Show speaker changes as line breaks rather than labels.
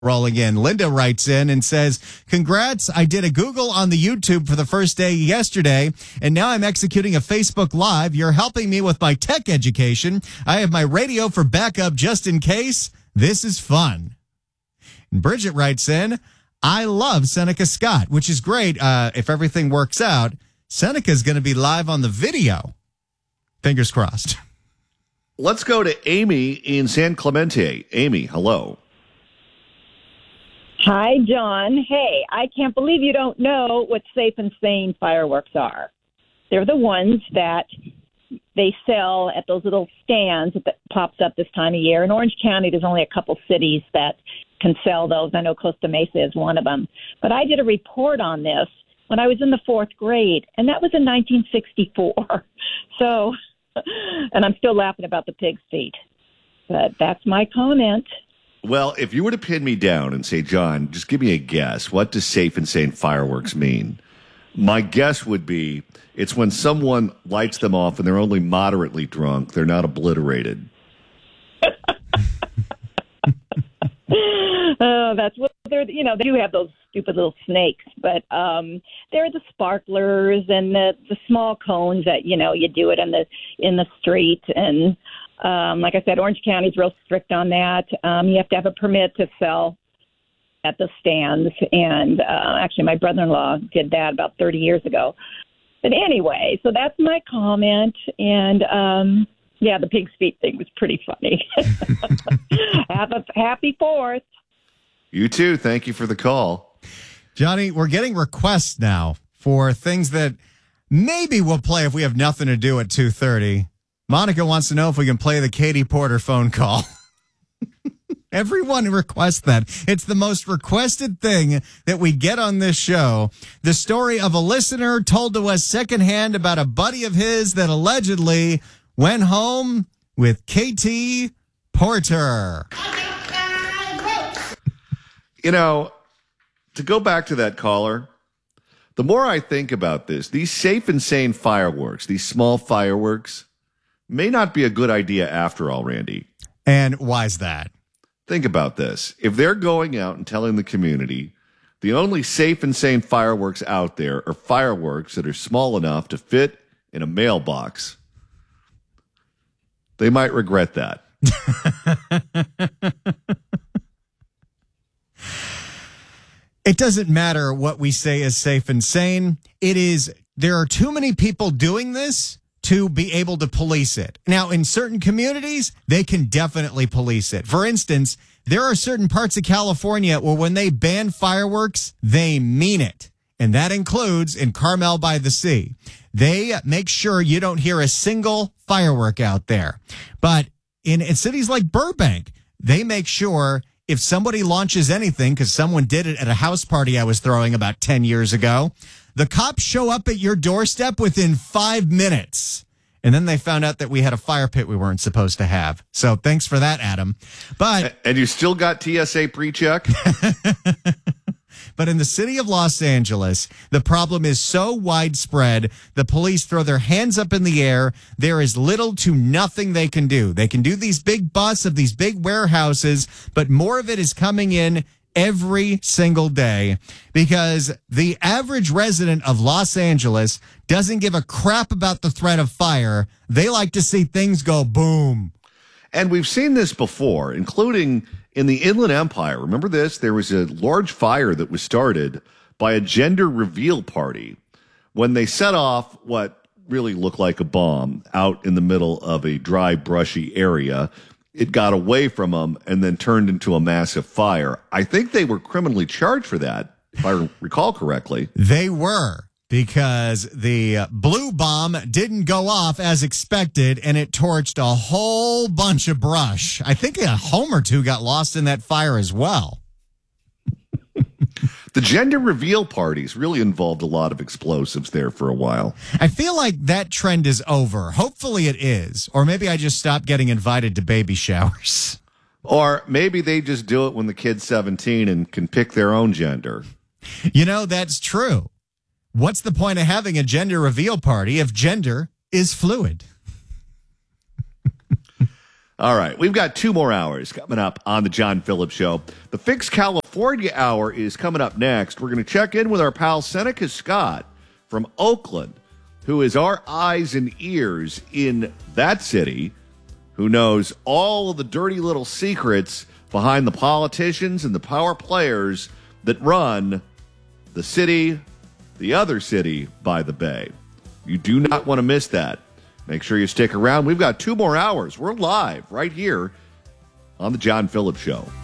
rolling in. Linda writes in and says, congrats. I did a Google on the YouTube for the first day yesterday, and now I'm executing a Facebook Live. You're helping me with my tech education. I have my radio for backup just in case. This is fun. And Bridget writes in, I love Seneca Scott, which is great. If everything works out, Seneca is going to be live on the video. Fingers crossed.
Let's go to Amy in San Clemente. Amy, hello.
Hi, John. Hey, I can't believe you don't know what Safe and Sane fireworks are. They're the ones that they sell at those little stands that pops up this time of year. In Orange County, there's only a couple cities that can sell those. I know Costa Mesa is one of them. But I did a report on this when I was in the fourth grade, and that was in 1964. So, and I'm still laughing about the pig's feet. But that's my comment.
Well, if you were to pin me down and say, John, just give me a guess. What does Safe and Sane fireworks mean? My guess would be it's when someone lights them off and they're only moderately drunk. They're not obliterated.
That's what they're, they do have those stupid little snakes, but they're the sparklers and the small cones that, you do it in the street. And like I said, Orange County's real strict on that. You have to have a permit to sell at the stands. And actually, my brother-in-law did that about 30 years ago. But anyway, so that's my comment. And, the pig's feet thing was pretty funny. Have a happy 4th.
You too. Thank you for the call.
Johnny, we're getting requests now for things that maybe we'll play if we have nothing to do at 2:30. Monica wants to know if we can play the Katie Porter phone call. Everyone requests that. It's the most requested thing that we get on this show. The story of a listener told to us secondhand about a buddy of his that allegedly went home with Katie Porter.
To go back to that caller, the more I think about this, these Safe and Sane fireworks, these small fireworks, may not be a good idea after all, Randy.
And why's that?
Think about this. If they're going out and telling the community the only Safe and Sane fireworks out there are fireworks that are small enough to fit in a mailbox, they might regret that.
It doesn't matter what we say is safe and sane. There are too many people doing this to be able to police it. Now, in certain communities, they can definitely police it. For instance, there are certain parts of California where when they ban fireworks, they mean it. And that includes in Carmel by the Sea. They make sure you don't hear a single firework out there. But in cities like Burbank, they make sure if somebody launches anything, because someone did it at a house party I was throwing about 10 years ago, the cops show up at your doorstep within 5 minutes. And then they found out that we had a fire pit we weren't supposed to have. So thanks for that, Adam.
And you still got TSA pre-check?
But in the city of Los Angeles, the problem is so widespread, the police throw their hands up in the air. There is little to nothing they can do. They can do these big busts of these big warehouses, but more of it is coming in every single day because the average resident of Los Angeles doesn't give a crap about the threat of fire. They like to see things go boom.
And we've seen this before, including in the Inland Empire. Remember this? There was a large fire that was started by a gender reveal party when they set off what really looked like a bomb out in the middle of a dry, brushy area. It got away from them and then turned into a massive fire. I think they were criminally charged for that, if I recall correctly.
They were, because the blue bomb didn't go off as expected, and it torched a whole bunch of brush. I think a home or two got lost in that fire as well.
The gender reveal parties really involved a lot of explosives there for a while.
I feel like that trend is over. Hopefully it is. Or maybe I just stopped getting invited to baby showers.
Or maybe they just do it when the kid's 17 and can pick their own gender.
That's true. What's the point of having a gender reveal party if gender is fluid?
All right, we've got 2 more hours coming up on the John Phillips Show. The Fix California Hour is coming up next. We're going to check in with our pal Seneca Scott from Oakland, who is our eyes and ears in that city, who knows all of the dirty little secrets behind the politicians and the power players that run the city, the other city by the bay. You do not want to miss that. Make sure you stick around. We've got 2 more hours. We're live right here on the John Phillips Show.